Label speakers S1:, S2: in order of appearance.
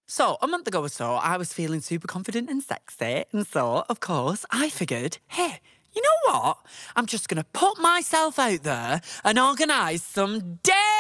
S1: So, a month ago or so, I was feeling super confident and sexy. And so, of course, I figured, hey, you know what? I'm just going to put myself out there and organise some dating